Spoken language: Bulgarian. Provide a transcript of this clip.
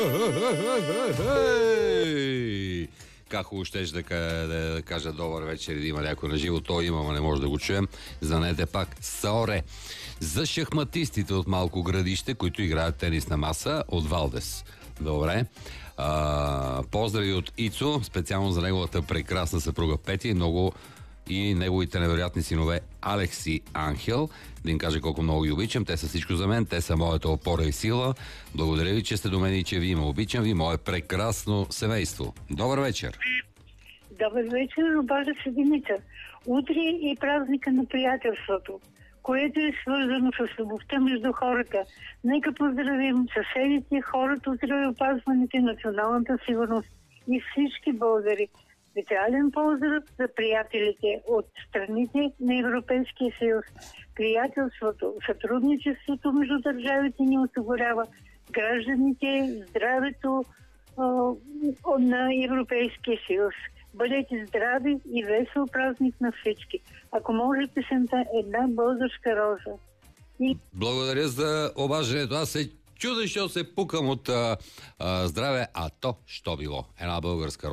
Как хубаво щеш да кажа добър вечер и да има някой на живо. То има, но не може да го чуем. Занете пак Саоре. За шахматистите от Малко градище, които играят тенис на маса от Валдес. Добре. Поздрави от Ицо, специално за неговата прекрасна съпруга Пети и неговите невероятни синове Алекс и Анхел. Да им кажа колко много ги обичам. Те са всичко за мен. Те са моята опора и сила. Благодаря ви, че сте до мен и че ви има. Обичам ви, мое прекрасно семейство. Добър вечер! Добър вечер, обажда се Димитър. Утре е празника на приятелството, което е свързано с любовта между хората. Нека поздравим съседите, хората от здравеопазването, националната сигурност и всички българи. Специален поздрав за приятелите от страните на Европейския съюз. Приятелството, сътрудничеството между държавите ни осигурява гражданите, здравето на Европейския съюз. Бъдете здрави и весел празник на всички. Ако може, песента "Една българска роза". Благодаря за обаждането. Аз се чудя, защото се пукам от здраве, а то що било? Една българска роза.